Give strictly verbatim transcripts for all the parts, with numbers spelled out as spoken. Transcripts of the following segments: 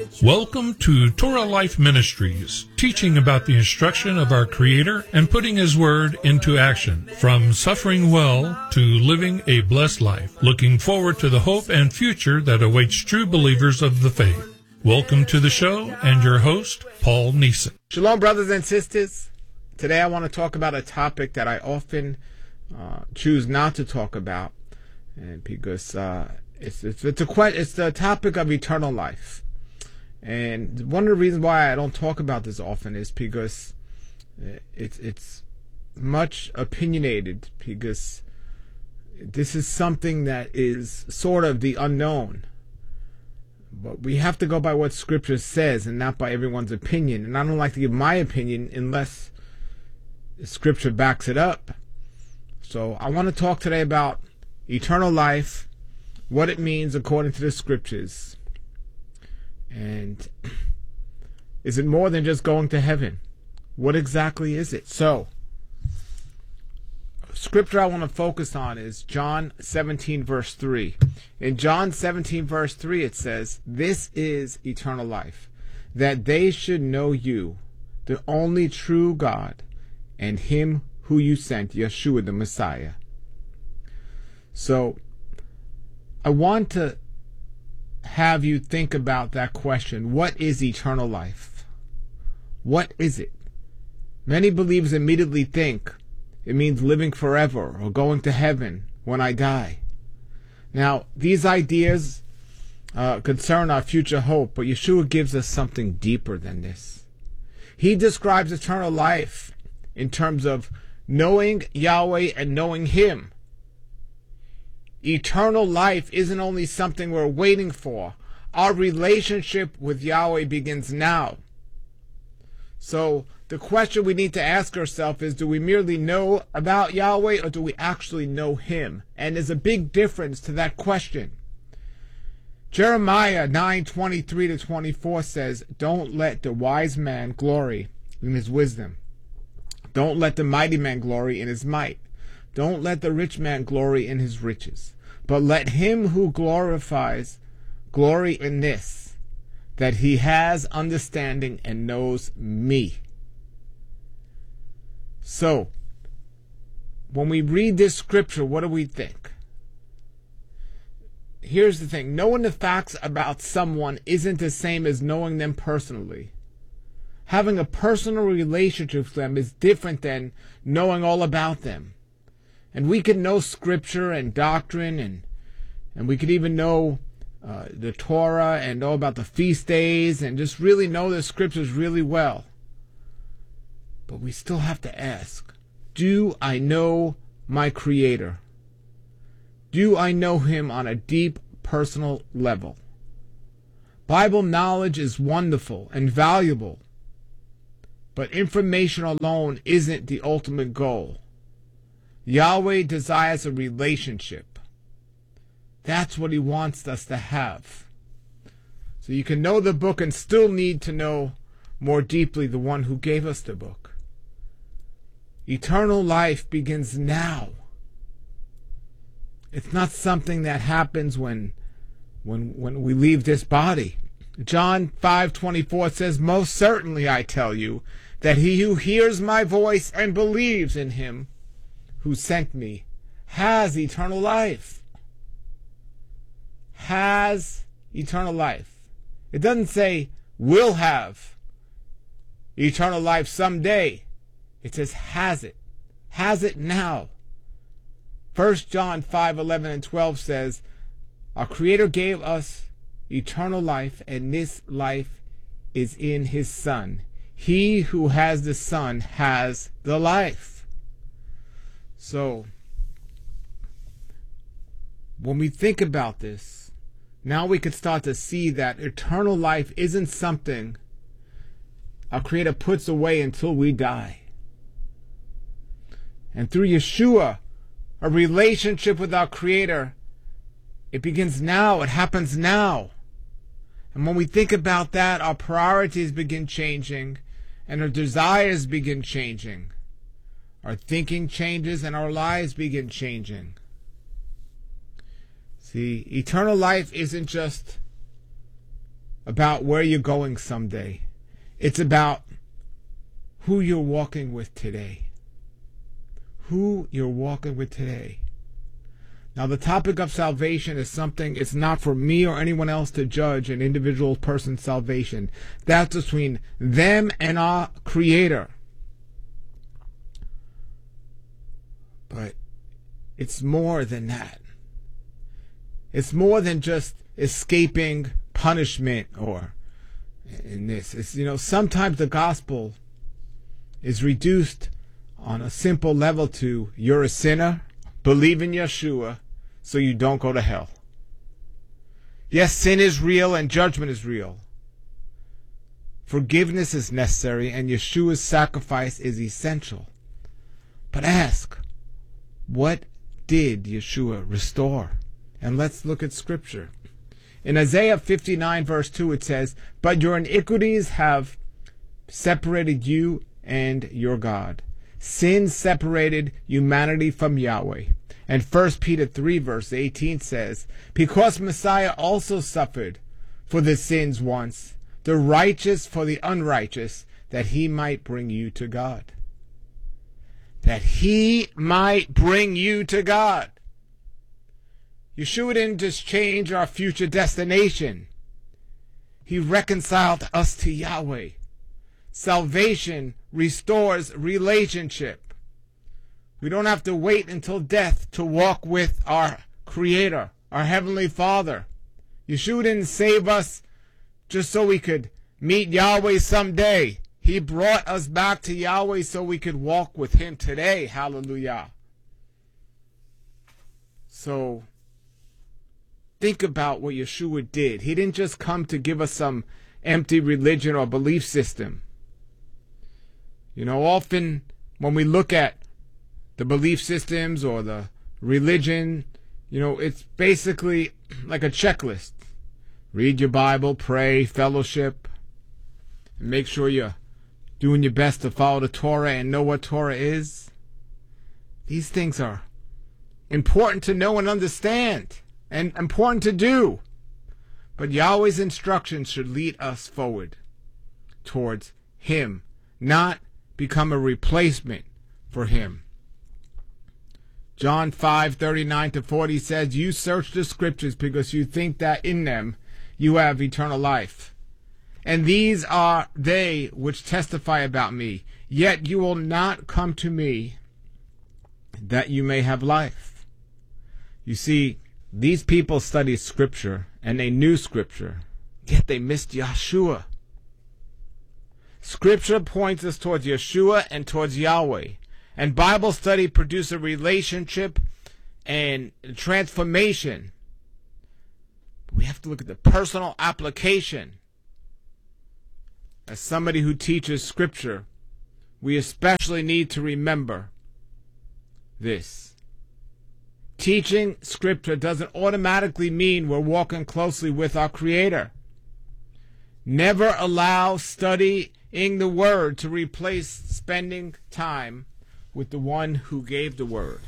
Welcome to Torah Life Ministries, teaching about the instruction of our Creator and putting His Word into action, from suffering well to living a blessed life, looking forward to the hope and future that awaits true believers of the faith. Welcome to the show and your host, Paul Neeson. Shalom, brothers and sisters. Today I want to talk about a topic that I often uh, choose not to talk about, and because uh, it's, it's, it's, a, it's the topic of eternal life. And one of the reasons why I don't talk about this often is because it's it's much opinionated, because this is something that is sort of the unknown. But we have to go by what Scripture says and not by everyone's opinion. And I don't like to give my opinion unless Scripture backs it up. So I want to talk today about eternal life, what it means according to the Scriptures. And is it more than just going to heaven? What exactly is it? So, scripture I want to focus on is John seventeen, verse three. In John seventeen, verse three, it says, "This is eternal life, that they should know you, the only true God, and Him who you sent, Yeshua the Messiah." So, I want to have you think about that question. What is eternal life? What is it? Many believers immediately think it means living forever or going to heaven when I die. Now, these ideas uh, concern our future hope, but Yeshua gives us something deeper than this. He describes eternal life in terms of knowing Yahweh and knowing Him. Eternal life isn't only something we're waiting for. Our relationship with Yahweh begins now. So the question we need to ask ourselves is, do we merely know about Yahweh, or do we actually know Him? And there's a big difference to that question. Jeremiah nine, twenty-three to twenty-four says, "Don't let the wise man glory in his wisdom. Don't let the mighty man glory in his might. Don't let the rich man glory in his riches. But let him who glorifies glory in this, that he has understanding and knows me." So, when we read this scripture, what do we think? Here's the thing. Knowing the facts about someone isn't the same as knowing them personally. Having a personal relationship with them is different than knowing all about them. And we can know scripture and doctrine, and and we could even know uh, the Torah and know about the feast days and just really know the scriptures really well. But we still have to ask, do I know my Creator? Do I know Him on a deep personal level? Bible knowledge is wonderful and valuable, but information alone isn't the ultimate goal. Yahweh desires a relationship. That's what He wants us to have. So you can know the book and still need to know more deeply the one who gave us the book. Eternal life begins now. It's not something that happens when when when we leave this body. John five twenty-four says, "Most certainly I tell you, that he who hears my voice and believes in Him who sent me has eternal life." Has eternal life. It doesn't say will have eternal life someday. It says has it. Has it now. First John five, eleven and twelve says, "Our Creator gave us eternal life, and this life is in His Son. He who has the Son has the life." So, when we think about this, now we can start to see that eternal life isn't something our Creator puts away until we die. And through Yeshua, a relationship with our Creator, it begins now, it happens now. And when we think about that, our priorities begin changing, and our desires begin changing. Our thinking changes, and our lives begin changing. See, eternal life isn't just about where you're going someday. It's about who you're walking with today. Who you're walking with today. Now, the topic of salvation is something, it's not for me or anyone else to judge an individual person's salvation. That's between them and our Creator. But it's more than that. It's more than just escaping punishment or in this. It's, you know, sometimes the gospel is reduced on a simple level to you're a sinner, believe in Yeshua, so you don't go to hell. Yes, sin is real and judgment is real. Forgiveness is necessary and Yeshua's sacrifice is essential. But ask, what did Yeshua restore? And let's look at Scripture. In Isaiah fifty-nine verse two it says, "But your iniquities have separated you and your God. Sin separated humanity from Yahweh." And First Peter three verse eighteen says, "Because Messiah also suffered for the sins once, the righteous for the unrighteous, that he might bring you to God." That he might bring you to God. Yeshua didn't just change our future destination. He reconciled us to Yahweh. Salvation restores relationship. We don't have to wait until death to walk with our Creator, our Heavenly Father. Yeshua didn't save us just so we could meet Yahweh someday. He brought us back to Yahweh so we could walk with Him today. Hallelujah. So, think about what Yeshua did. He didn't just come to give us some empty religion or belief system. You know, often when we look at the belief systems or the religion, you know, it's basically like a checklist. Read your Bible, pray, fellowship, and make sure you're doing your best to follow the Torah and know what Torah is. These things are important to know and understand and important to do. But Yahweh's instructions should lead us forward towards Him, not become a replacement for Him. John five thirty-nine to forty says, "You search the Scriptures because you think that in them you have eternal life. And these are they which testify about me. Yet you will not come to me that you may have life." You see, these people studied Scripture and they knew Scripture, yet they missed Yeshua. Scripture points us towards Yeshua and towards Yahweh. And Bible study produces a relationship and transformation. We have to look at the personal application. As somebody who teaches Scripture, we especially need to remember this. Teaching Scripture doesn't automatically mean we're walking closely with our Creator. Never allow studying the Word to replace spending time with the one who gave the Word.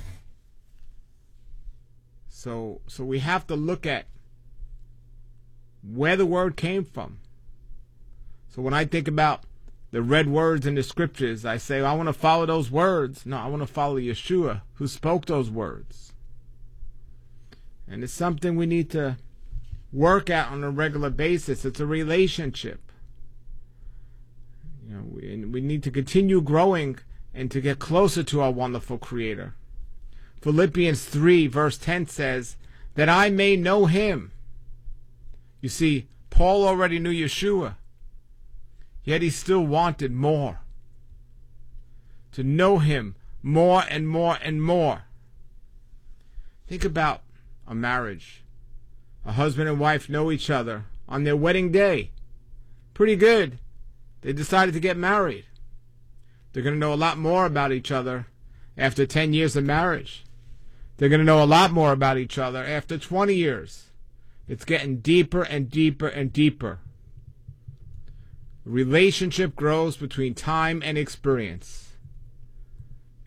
So, so we have to look at where the Word came from. So when I think about the red words in the Scriptures, I say, well, I want to follow those words. No, I want to follow Yeshua, who spoke those words. And it's something we need to work at on a regular basis. It's a relationship. You know, we, we need to continue growing and to get closer to our wonderful Creator. Philippians three verse ten says, "That I may know Him." You see, Paul already knew Yeshua, yet he still wanted more. To know Him more and more and more. Think about a marriage. A husband and wife know each other on their wedding day. Pretty good. They decided to get married. They're going to know a lot more about each other after ten years of marriage. They're going to know a lot more about each other after twenty years. It's getting deeper and deeper and deeper. Relationship grows between time and experience.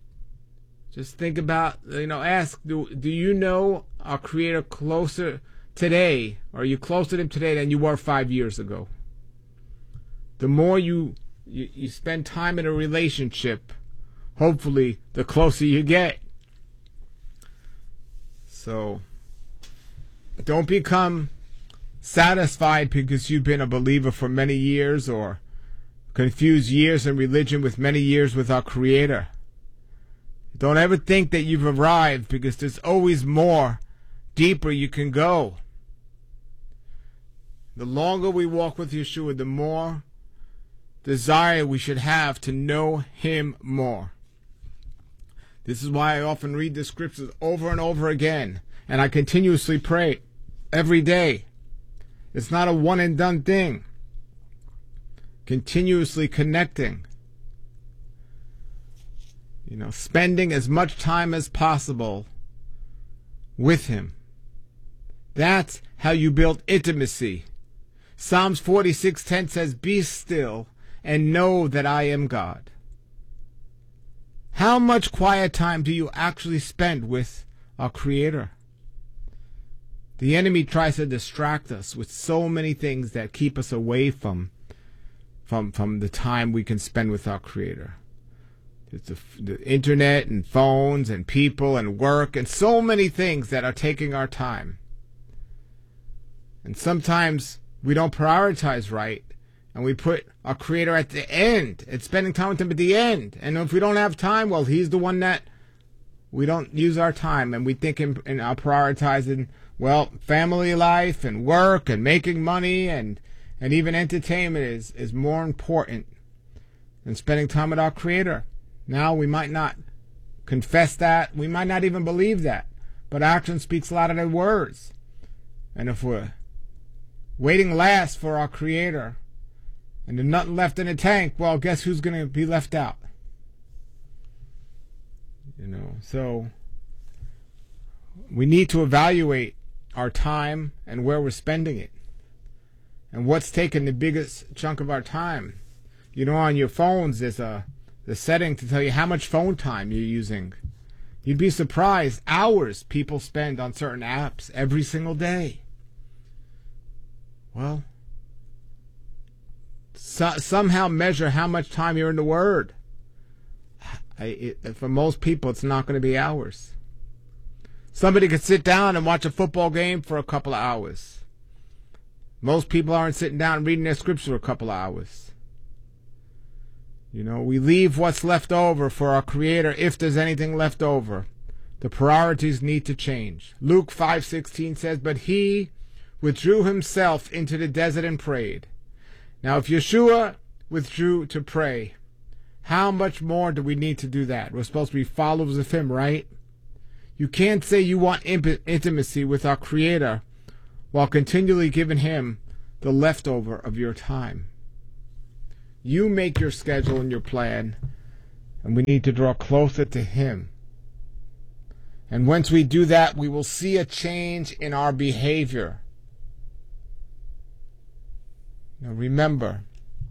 Just think about, you know, ask, do, do you know our Creator closer today, or are you closer to him today than you were five years ago? The more you, you, you spend time in a relationship, hopefully, the closer you get. So, don't become satisfied because you've been a believer for many years, or confuse years in religion with many years with our Creator. Don't ever think that you've arrived, because there's always more, deeper you can go. The longer we walk with Yeshua, the more desire we should have to know Him more. This is why I often read the scriptures over and over again, and I continuously pray every day. It's not a one and done thing. Continuously connecting. You know, spending as much time as possible with Him. That's how you build intimacy. Psalms forty-six ten says, "Be still and know that I am God." How much quiet time do you actually spend with our Creator? The enemy tries to distract us with so many things that keep us away from, from, from the time we can spend with our Creator. It's the, the internet and phones and people and work and so many things that are taking our time. And sometimes we don't prioritize right, and we put our Creator at the end and spending time with Him at the end. And if we don't have time, well, He's the one that we don't use our time, and we think in, in our prioritizing, well, family life and work and making money and and even entertainment is, is more important than spending time with our Creator. Now, we might not confess that. We might not even believe that. But action speaks louder than words. And if we're waiting last for our Creator and there's nothing left in the tank, well, guess who's going to be left out? You know, so we need to evaluate our time and where we're spending it. And what's taking the biggest chunk of our time. You know, on your phones, there's a the setting to tell you how much phone time you're using. You'd be surprised hours people spend on certain apps every single day. Well, so, somehow measure how much time you're in the Word. I, it, for most people, it's not going to be hours. Somebody could sit down and watch a football game for a couple of hours. Most people aren't sitting down and reading their scripture for a couple of hours. You know, we leave what's left over for our Creator if there's anything left over. The priorities need to change. Luke five sixteen says, "But He withdrew Himself into the desert and prayed." Now, if Yeshua withdrew to pray, how much more do we need to do that? We're supposed to be followers of Him, right? You can't say you want imp- intimacy with our Creator while continually giving Him the leftover of your time. You make your schedule and your plan, and we need to draw closer to Him. And once we do that, we will see a change in our behavior. Now remember,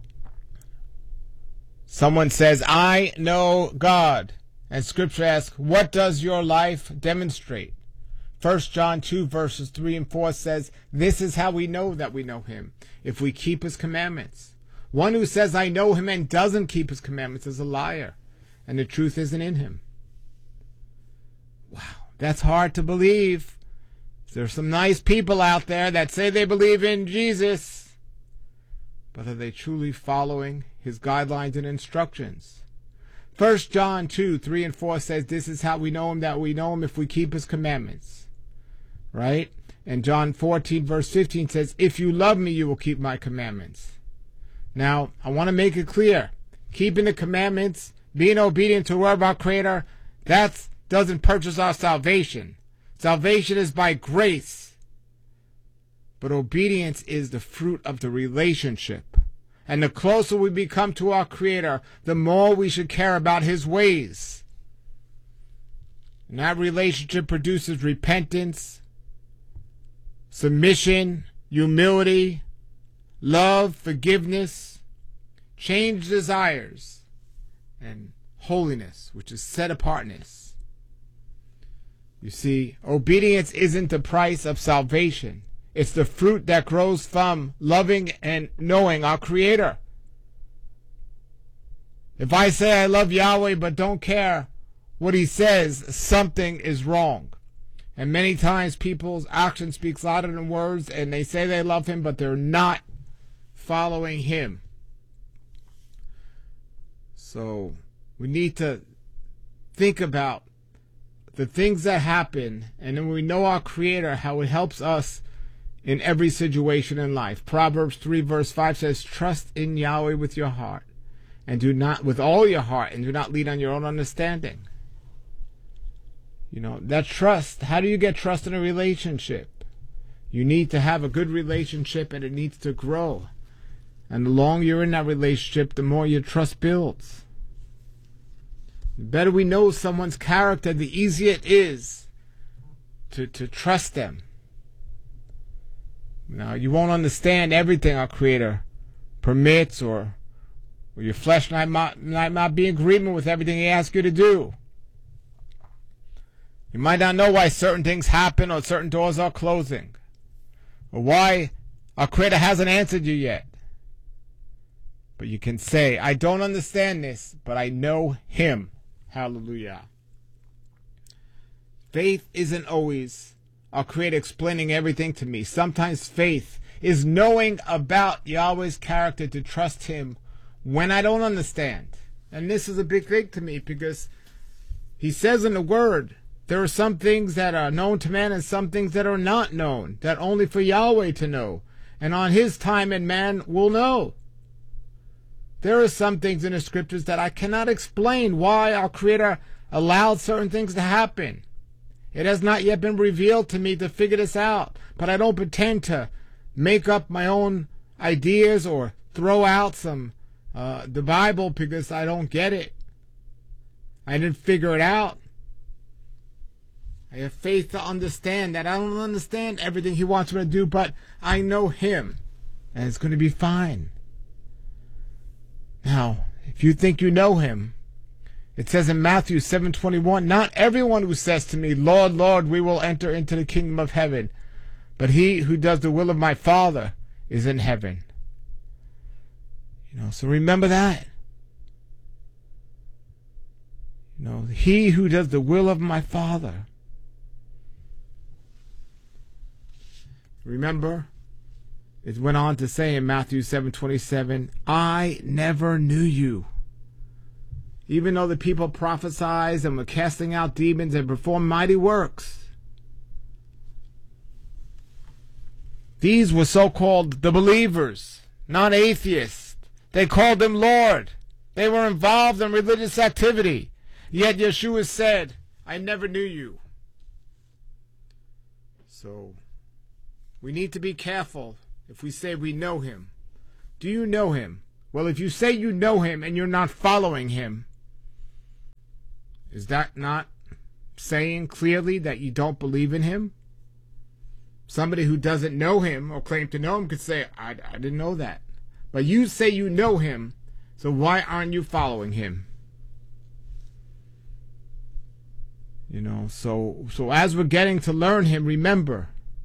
someone says, "I know God." And Scripture asks, what does your life demonstrate? First John two verses three and four says, "This is how we know that we know Him, if we keep His commandments. One who says, 'I know Him,' and doesn't keep His commandments is a liar, and the truth isn't in him." Wow, that's hard to believe. There's some nice people out there that say they believe in Jesus, but are they truly following His guidelines and instructions? First John two, three and four says, "This is how we know Him, that we know Him if we keep His commandments." Right? And John fourteen, verse fifteen says, "If you love me, you will keep my commandments." Now, I want to make it clear. Keeping the commandments, being obedient to the word of our Creator, that doesn't purchase our salvation. Salvation is by grace. But obedience is the fruit of the relationship. And the closer we become to our Creator, the more we should care about His ways. And that relationship produces repentance, submission, humility, love, forgiveness, changed desires, and holiness, which is set apartness. You see, obedience isn't the price of salvation. It's the fruit that grows from loving and knowing our Creator. If I say I love Yahweh but don't care what He says, something is wrong. And many times people's action speaks louder than words, and they say they love Him, but they're not following Him. So we need to think about the things that happen, and then we know our Creator, how it helps us in every situation in life. Proverbs three verse five says, trust in Yahweh with your heart, and do not with all your heart, and do not lean on your own understanding. You know, that trust, how do you get trust in a relationship? You need to have a good relationship, and it needs to grow. And the longer you're in that relationship, the more your trust builds. The better we know someone's character, the easier it is to, to trust them. Now, you won't understand everything our Creator permits, or, or your flesh might not, might not be in agreement with everything He asks you to do. You might not know why certain things happen, or certain doors are closing, or why our Creator hasn't answered you yet. But you can say, I don't understand this, but I know Him. Hallelujah. Faith isn't always our Creator explaining everything to me. Sometimes faith is knowing about Yahweh's character to trust Him when I don't understand. And this is a big thing to me, because He says in the Word, there are some things that are known to man and some things that are not known, that only for Yahweh to know. And on His time and man will know. There are some things in the Scriptures that I cannot explain why our Creator allowed certain things to happen. It has not yet been revealed to me to figure this out. But I don't pretend to make up my own ideas or throw out some uh, the Bible because I don't get it. I didn't figure it out. I have faith to understand that I don't understand everything He wants me to do, but I know Him, and it's going to be fine. Now, if you think you know Him, it says in Matthew seven twenty-one, not everyone who says to me, Lord, Lord, we will enter into the kingdom of heaven, but he who does the will of my Father is in heaven. You know, so remember that. You know, he who does the will of my Father. Remember, it went on to say in Matthew seven twenty-seven, I never knew you. Even though the people prophesied and were casting out demons and performed mighty works, these were so-called the believers, not atheists. They called them Lord. They were involved in religious activity. Yet Yeshua said, I never knew you. So, we need to be careful if we say we know Him. Do you know Him? Well, if you say you know Him and you're not following Him, is that not saying clearly that you don't believe in Him? Somebody who doesn't know Him or claim to know Him could say, I, I didn't know that. But you say you know Him, so why aren't you following Him? You know, so so as we're getting to learn Him, remember,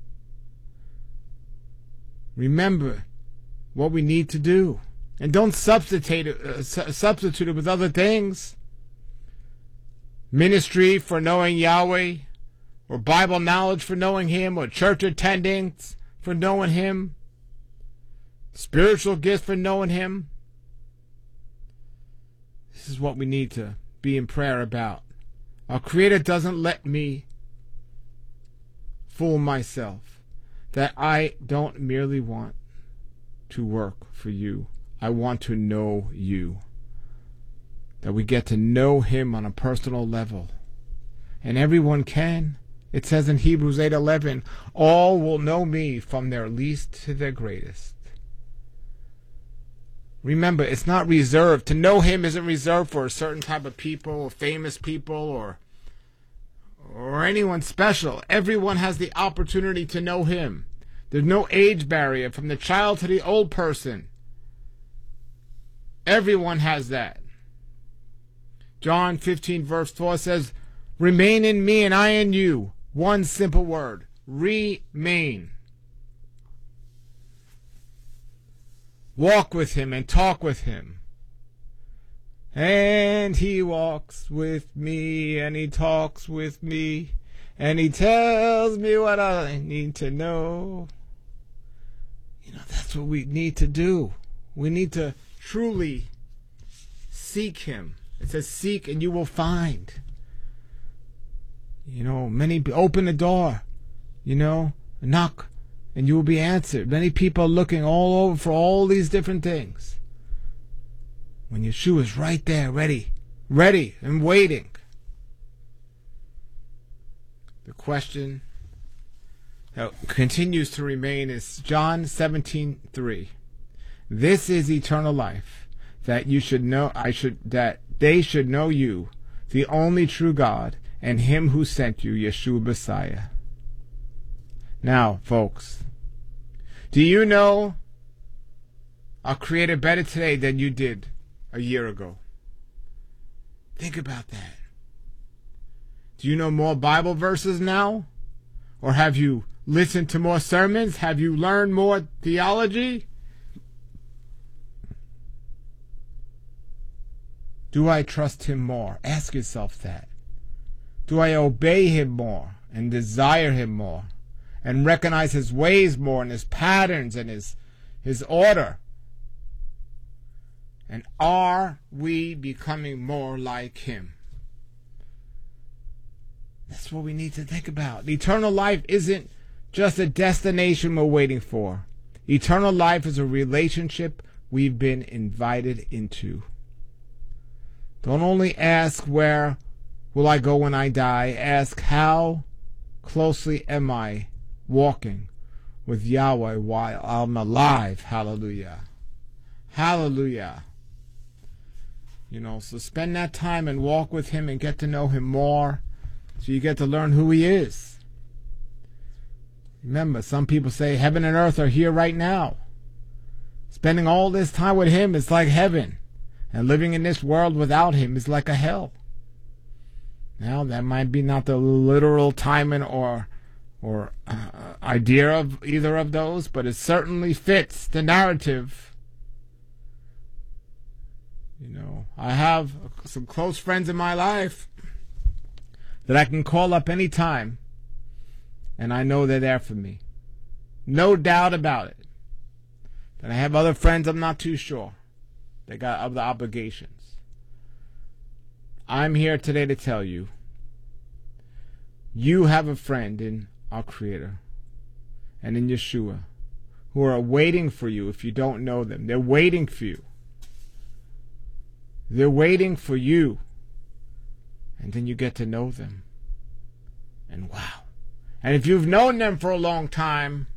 remember what we need to do. And don't substitute it, uh, su- substitute it with other things. Ministry for knowing Yahweh, or Bible knowledge for knowing Him, or church attendance for knowing Him, spiritual gifts for knowing Him. This is what we need to be in prayer about. Our Creator doesn't let me fool myself, that I don't merely want to work for you. I want to know you. That we get to know Him on a personal level. And everyone can. It says in Hebrews eight eleven, all will know me from their least to their greatest. Remember, it's not reserved. To know Him isn't reserved for a certain type of people, or famous people, or or anyone special. Everyone has the opportunity to know Him. There's no age barrier from the child to the old person. Everyone has that. John fifteen verse four says, remain in me and I in you. One simple word, remain. walk with him and talk with him. And he walks with me and he talks with me and he tells me what I need to know. You know, that's what we need to do. We need to truly seek him. It says, seek and you will find. You know, many, open the door, you know, knock and you will be answered. Many people are looking all over for all these different things, when Yeshua is right there, ready, ready and waiting. The question that continues to remain is John seventeen three. This is eternal life, that you should know, I should, that they should know you, the only true God, and him who sent you, Yeshua Messiah. Now, folks, do you know our Creator better today than you did a year ago? Think about that. Do you know more Bible verses now? Or have you listened to more sermons? Have you learned more theology? Do I trust him more? Ask yourself that. Do I obey him more and desire him more and recognize his ways more and his patterns and his, his order? And are we becoming more like him? That's what we need to think about. Eternal life isn't just a destination we're waiting for. Eternal life is a relationship we've been invited into. Don't only ask, where will I go when I die? Ask, how closely am I walking with Yahweh while I'm alive? Hallelujah. Hallelujah. You know, so spend that time and walk with him and get to know him more, so you get to learn who he is. Remember, some people say heaven and earth are here right now. Spending all this time with him is like heaven, and living in this world without him is like a hell. Now, that might be not the literal timing or or uh, idea of either of those, but it certainly fits the narrative. You know, I have some close friends in my life that I can call up any time, and I know they're there for me. No doubt about it. And I have other friends I'm not too sure. They got other obligations. I'm here today to tell you, you have a friend in our Creator and in Yeshua who are waiting for you if you don't know them. They're waiting for you. They're waiting for you. And then you get to know them. And wow. And if you've known them for a long time,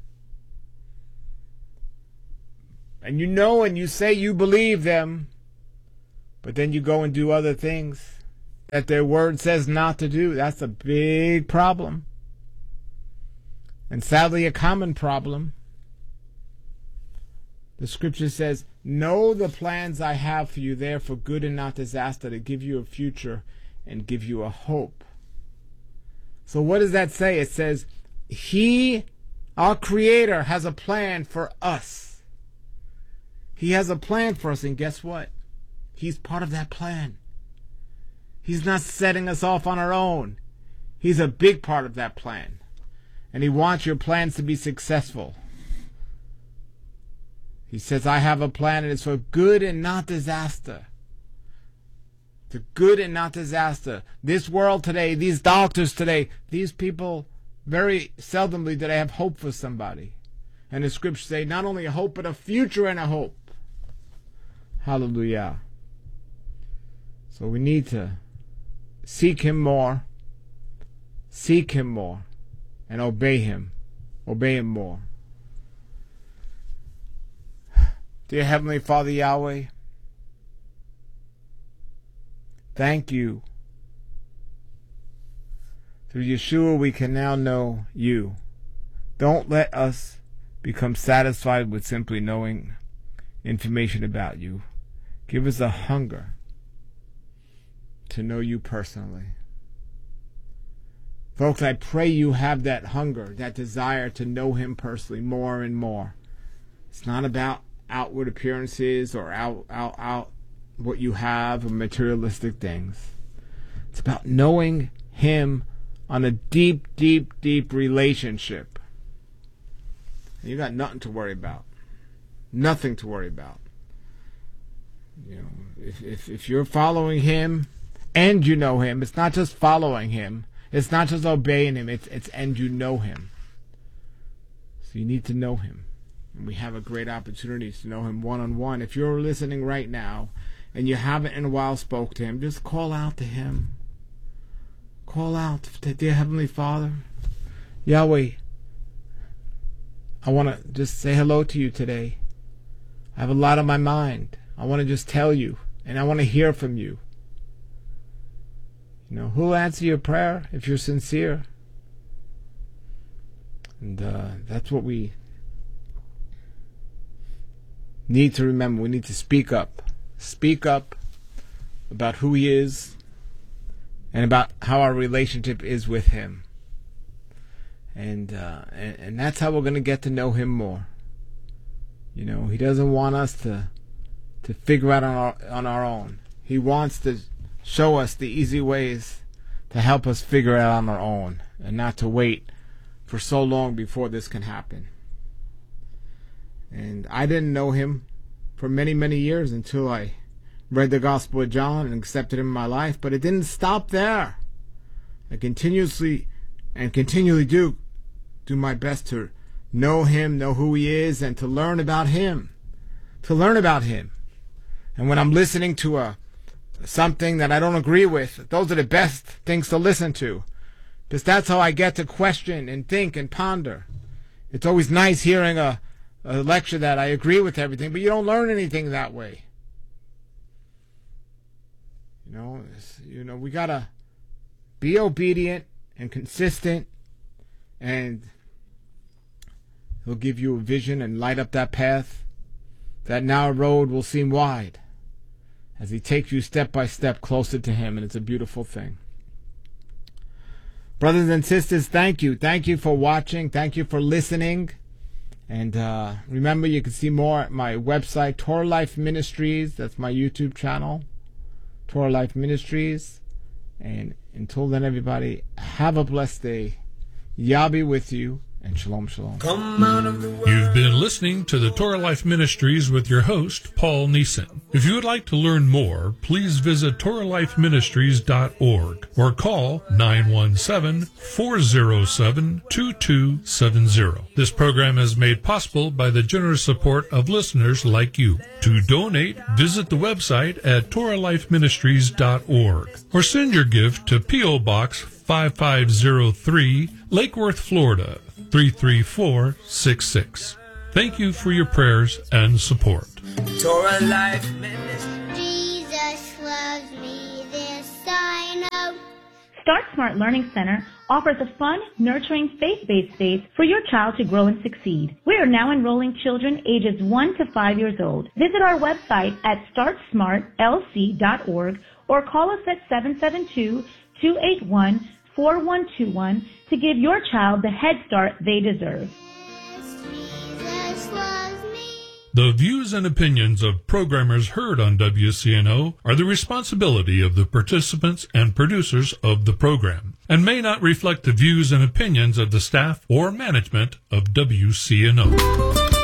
and you know and you say you believe them, but then you go and do other things that their word says not to do, that's a big problem. And sadly, a common problem. The scripture says, know the plans I have for you, they're for good and not disaster, to give you a future and give you a hope. So what does that say? It says, he, our Creator, has a plan for us. He has a plan for us, and guess what? He's part of that plan. He's not setting us off on our own. He's a big part of that plan. And he wants your plans to be successful. He says, I have a plan, and it's for good and not disaster. To good and not disaster. This world today, these doctors today, these people, very seldomly do they have hope for somebody. And the scriptures say, not only a hope, but a future and a hope. Hallelujah. So we need to seek him more, seek him more, and obey him. Obey him more. Dear Heavenly Father Yahweh, thank you. Through Yeshua we can now know you. Don't let us become satisfied with simply knowing information about you. Give us a hunger to know you personally. Folks, I pray you have that hunger, that desire to know him personally more and more. It's not about outward appearances or out, out, out what you have of materialistic things. It's about knowing Him on a deep, deep, deep relationship. And you got nothing to worry about. Nothing to worry about. You know, if, if if you're following Him and you know Him, it's not just following Him. It's not just obeying Him. It's it's and you know Him. So you need to know Him. And we have a great opportunity to know Him one-on-one. If you're listening right now and you haven't in a while spoke to Him, just call out to Him. Call out to dear Heavenly Father. Yahweh, I want to just say hello to you today. I have a lot on my mind. I want to just tell you, and I want to hear from you. You know, who'll answer your prayer if you're sincere? And uh, that's what we need to remember. We need to speak up. Speak up about who He is and about how our relationship is with Him. And, uh, and, and that's how we're going to get to know Him more. You know, He doesn't want us to to figure out on our, on our own. He wants to show us the easy ways to help us figure it out on our own and not to wait for so long before this can happen. And I didn't know Him for many, many years until I read the Gospel of John and accepted Him in my life, but it didn't stop there. I continuously and continually do do my best to know Him, know who He is, and to learn about Him. To learn about Him. And when I'm listening to a something that I don't agree with, those are the best things to listen to. Because that's how I get to question and think and ponder. It's always nice hearing a, a lecture that I agree with everything, but you don't learn anything that way. You know, it's, you know, we gotta be obedient and consistent, and He'll give you a vision and light up that path. That narrow road will seem wide as He takes you step by step closer to Him, and it's a beautiful thing. Brothers and sisters, thank you. Thank you for watching. Thank you for listening. And uh, remember, you can see more at my website, Torah Life Ministries. That's my YouTube channel, Torah Life Ministries. And until then, everybody, have a blessed day. Yah be with you. And shalom, shalom. Come out of the world. You've been listening to the Torah Life Ministries with your host, Paul Neeson. If you would like to learn more, please visit Torah Life Ministries dot org or call nine one seven, four zero seven, two two seven zero. This program is made possible by the generous support of listeners like you. To donate, visit the website at Torah Life Ministries dot org or send your gift to P O Box five five zero three, Lake Worth, Florida, three three four six six. Thank you for your prayers and support. Torah Life Ministry. Jesus loves me, this I know. Start Smart Learning Center offers a fun, nurturing, faith-based space for your child to grow and succeed. We are now enrolling children ages one to five years old. Visit our website at start smart l c dot org or call us at seven seven two, two eight one, four one two one to give your child the head start they deserve. Jesus loves me. The views and opinions of programmers heard on W C N O are the responsibility of the participants and producers of the program, and may not reflect the views and opinions of the staff or management of W C N O.